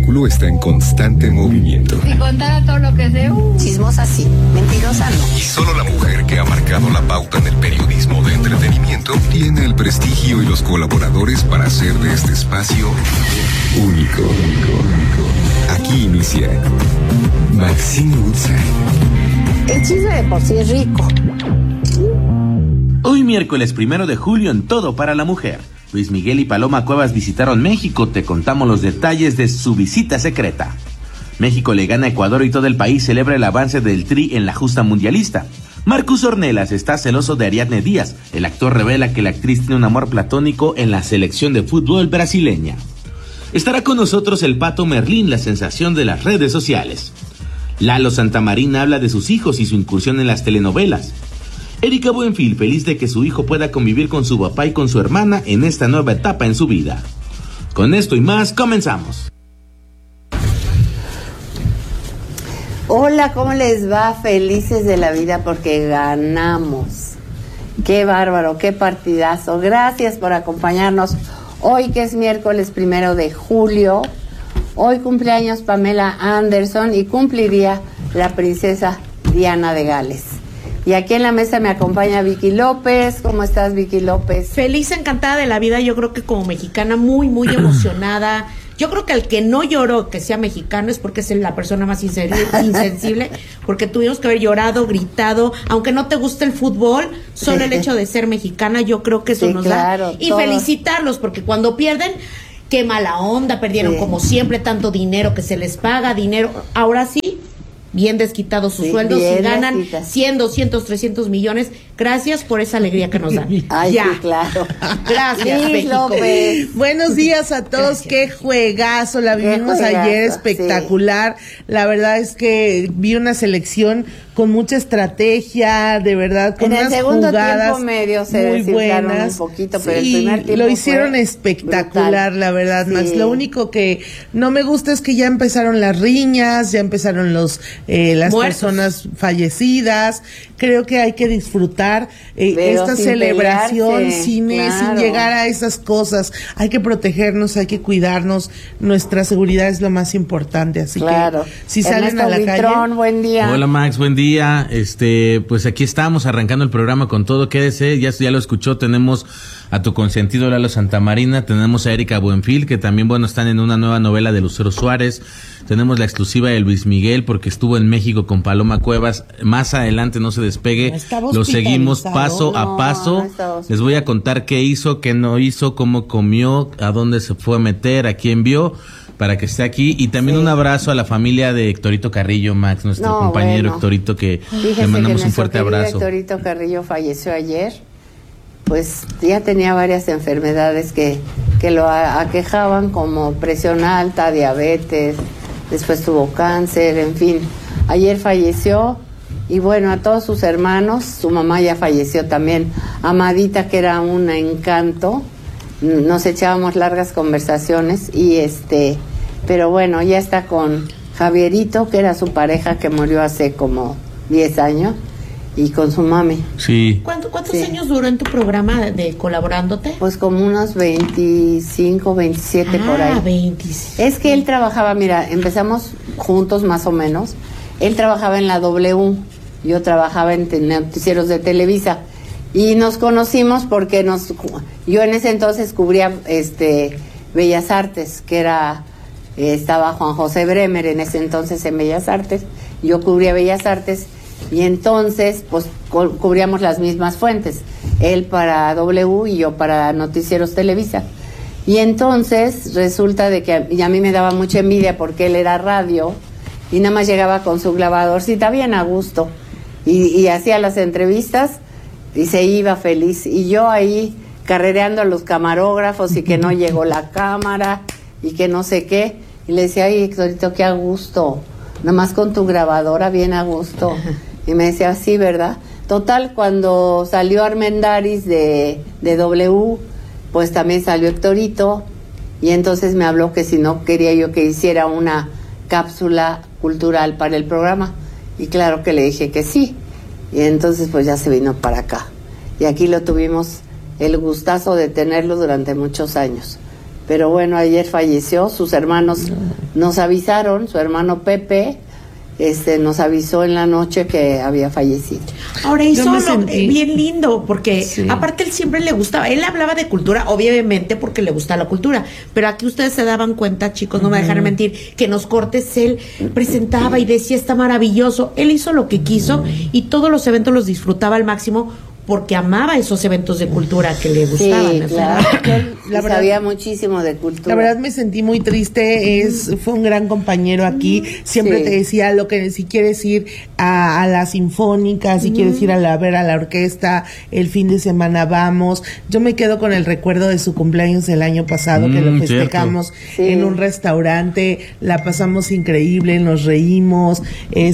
espectáculo está en constante movimiento. Si contara todo lo que sé, chismosa sí, mentirosa no. Y solo la mujer que ha marcado la pauta en el periodismo de entretenimiento tiene el prestigio y los colaboradores para hacer de este espacio único. Aquí inicia Maxine Woodside. El chisme de por sí es rico. Hoy miércoles 1 de julio en Todo para la Mujer. Luis Miguel y Paloma Cuevas visitaron México. Te contamos los detalles de su visita secreta. México le gana a Ecuador y todo el país celebra el avance del Tri en la justa mundialista. Marcus Ornelas está celoso de Ariadne Díaz. El actor revela que la actriz tiene un amor platónico en la selección de fútbol brasileña. Estará con nosotros el Pato Merlín, la sensación de las redes sociales. Lalo Santamarina habla de sus hijos y su incursión en las telenovelas. Erika Buenfil, feliz de que su hijo pueda convivir con su papá y con su hermana en esta nueva etapa en su vida. Con esto y más, comenzamos. Hola, ¿cómo les va? Felices de la vida porque ganamos. Qué bárbaro, qué partidazo. Gracias por acompañarnos hoy que es miércoles 1 de julio. Hoy cumpleaños Pamela Anderson y cumpliría la princesa Diana de Gales. Y aquí en la mesa me acompaña Vicky López. ¿Cómo estás, Vicky López? Feliz, encantada de la vida. Yo creo que como mexicana muy emocionada. Yo creo que el que no lloró que sea mexicano es porque es la persona más insensible, porque tuvimos que haber llorado, gritado, aunque no te guste el fútbol, solo el hecho de ser mexicana, yo creo que eso sí, nos da. Y todos. Felicitarlos, porque cuando pierden, qué mala onda, perdieron como siempre, tanto dinero que se les paga, dinero, ahora sí, bien desquitados sus sueldos y ganan 100, 200, 300 millones. Gracias por esa alegría que nos dan. Ay, ya. Sí, claro. Gracias, México. Buenos días a todos. Gracias. Qué juegazo la vivimos ayer, espectacular. Sí. La verdad es que vi una selección con mucha estrategia, de verdad, con unas jugadas medio se muy buenas. Un poquito, pero el primer tiempo lo hicieron espectacular, brutal. La verdad, sí. Max. Lo único que no me gusta es que ya empezaron las riñas, ya empezaron las personas fallecidas. Creo que hay que disfrutar esta celebración sin llegar a esas cosas. Hay que protegernos, hay que cuidarnos. Nuestra seguridad es lo más importante, así que si salen a la calle. Buen día. Hola, Max, buen día. Pues aquí estamos arrancando el programa con todo. Quédese, ya lo escuchó. Tenemos a tu consentido Lalo Santamarina, tenemos a Erika Buenfil, que también, están en una nueva novela de Lucero Suárez. Tenemos la exclusiva de Luis Miguel, porque estuvo en México con Paloma Cuevas. Más adelante, no se despegue, lo seguimos paso a paso. Les voy a contar qué hizo, qué no hizo, cómo comió, a dónde se fue a meter, a quién vio, para que esté aquí. Y también un abrazo a la familia de Héctorito Carrillo, Max, nuestro compañero Héctorito, que le mandamos un fuerte abrazo. Héctorito Carrillo falleció ayer. Pues ya tenía varias enfermedades que lo aquejaban, como presión alta, diabetes, después tuvo cáncer, en fin. Ayer falleció y a todos sus hermanos, su mamá ya falleció también, Amadita, que era un encanto, nos echábamos largas conversaciones pero ya está con Javierito, que era su pareja que murió hace como 10 años. Y con su mami. Sí. ¿Cuántos años duró en tu programa de colaborándote? Pues como unos 25, 27 por ahí. 27. Es que él trabajaba, mira, empezamos juntos más o menos. Él trabajaba en la W, yo trabajaba en noticieros de Televisa. Y nos conocimos porque yo en ese entonces cubría Bellas Artes, que estaba Juan José Bremer en ese entonces en Bellas Artes. Yo cubría Bellas Artes. Y entonces, pues, cubríamos las mismas fuentes. Él para W y yo para Noticieros Televisa. Y entonces, resulta de que a mí me daba mucha envidia porque él era radio y nada más llegaba con su grabadorcita bien a gusto. Y hacía las entrevistas y se iba feliz. Y yo ahí carrereando a los camarógrafos y que no llegó la cámara y que no sé qué. Y le decía, ay, Héctorito, qué a gusto. Nada más con tu grabadora bien a gusto. Y me decía, sí, ¿verdad? Total, cuando salió Armendáriz de W, pues también salió Héctorito, y entonces me habló que si no quería yo que hiciera una cápsula cultural para el programa, y claro que le dije que sí, y entonces pues ya se vino para acá, y aquí lo tuvimos el gustazo de tenerlo durante muchos años, pero bueno, ayer falleció. Sus hermanos nos avisaron, su hermano Pepe nos avisó en la noche que había fallecido. Ahora hizo bien lindo, porque aparte él siempre le gustaba, él hablaba de cultura, obviamente porque le gusta la cultura, pero aquí ustedes se daban cuenta, chicos, no me dejarán mentir, que en los cortes él presentaba y decía, está maravilloso, él hizo lo que quiso y todos los eventos los disfrutaba al máximo, porque amaba esos eventos de cultura que le gustaban. Sí, claro. La verdad, sabía muchísimo de cultura. La verdad me sentí muy triste, fue un gran compañero aquí, siempre te decía lo que si quieres ir a la sinfónica, si quieres ir a ver a la orquesta, el fin de semana vamos. Yo me quedo con el recuerdo de su cumpleaños el año pasado, que lo festejamos en un restaurante, la pasamos increíble, nos reímos,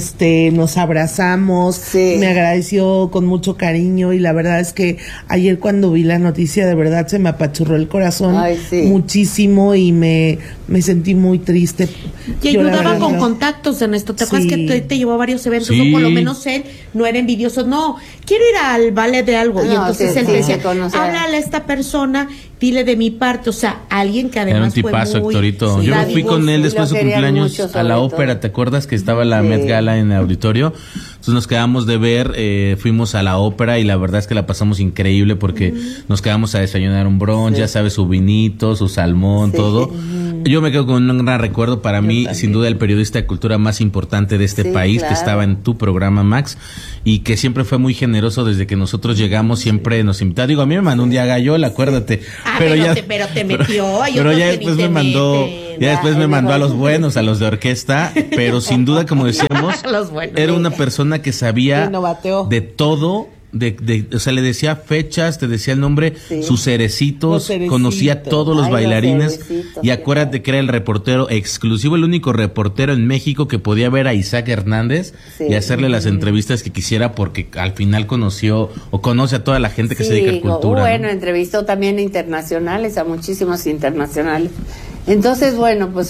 nos abrazamos, me agradeció con mucho cariño y la verdad es que ayer cuando vi la noticia de verdad se me apachurró el corazón muchísimo y me sentí muy triste. Y ayudaba con contactos en esto. ¿Te acuerdas que te llevó a varios eventos? O por lo menos él no era envidioso. No, quiero ir al ballet de algo. Y entonces él decía, háblale a esta persona, dile de mi parte. O sea, alguien que además era un tipazo, Héctorito. Yo me fui con él después de su cumpleaños a la ópera. ¿Te acuerdas que estaba la Met Gala en el auditorio? Entonces nos quedamos de ver, fuimos a la ópera y la verdad es que la pasamos increíble porque nos quedamos a desayunar un brunch, ya sabes, su vinito, su salmón, todo. Yo me quedo con un gran recuerdo para mí, sin duda el periodista de cultura más importante de este país, que estaba en tu programa, Max, y que siempre fue muy generoso desde que nosotros llegamos, siempre nos invitaba. Digo, a mí me mandó un día Gallola, acuérdate. Pero te metió. Pero ya después me mandó, me mandó a los buenos, a los de orquesta, pero sin duda, como decíamos, era una persona que sabía de todo. O sea, le decía fechas, te decía el nombre, sus cerecitos, conocía a todos los bailarines y acuérdate que era el reportero exclusivo, el único reportero en México que podía ver a Isaac Hernández y hacerle las entrevistas que quisiera porque al final conoce a toda la gente que se dedica a cultura. Bueno, entrevistó también a internacionales, a muchísimos internacionales. Entonces, bueno, pues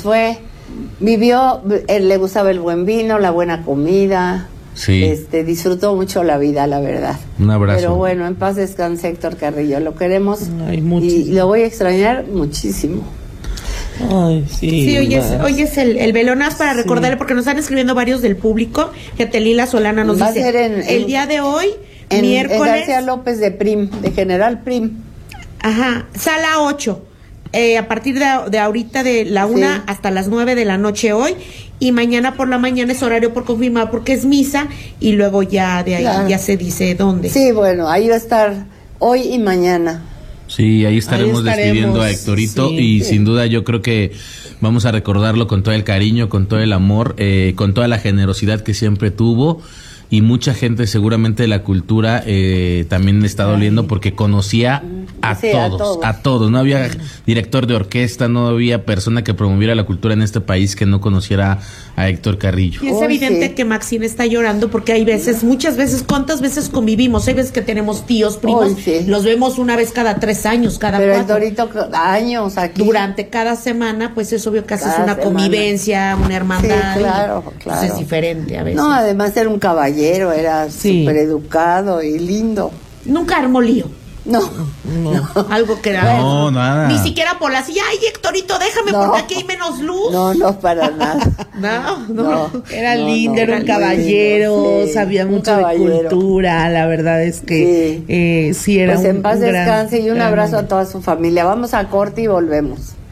vivió, le gustaba el buen vino, la buena comida. Sí. Disfrutó mucho la vida, la verdad. Un abrazo. Pero bueno, en paz descanse Héctor Carrillo, lo queremos y lo voy a extrañar muchísimo. Ay, sí, hoy es el velonaz para recordarle, porque nos están escribiendo varios del público. Fíjate, Lila Solana nos dice, el día de hoy, miércoles. En García López de General Prim. Ajá, sala 8. A partir de ahorita de la 1 hasta las 9 de la noche hoy, y mañana por la mañana es horario por confirmar porque es misa y luego ya de ahí ya se dice dónde. Sí, bueno, ahí va a estar hoy y mañana. Sí, ahí estaremos despidiendo a Héctorito y sin duda yo creo que vamos a recordarlo con todo el cariño, con todo el amor, con toda la generosidad que siempre tuvo. Y mucha gente seguramente de la cultura también le está doliendo porque conocía a todos. No había director de orquesta, no había persona que promoviera la cultura en este país que no conociera a Héctor Carrillo. Y es evidente que Maxine está llorando porque hay veces, muchas veces, ¿cuántas veces convivimos? Hay veces que tenemos tíos, primos, los vemos una vez cada 3 años, cada 4. Pero Héctorito, años aquí. Durante cada semana, pues es obvio que haces una convivencia, una hermandad. Sí, claro. Es diferente a veces. No, además era un caballero, era súper educado y lindo. Nunca armó lío. No. Algo que era. No, nada. Ni siquiera por la silla. Ay, Héctorito, déjame porque aquí hay menos luz. No, para nada. No. Era lindo, era un caballero, sabía mucho de cultura. La verdad es que sí era pues en paz descanse y un abrazo a toda su familia. Vamos a corte y volvemos.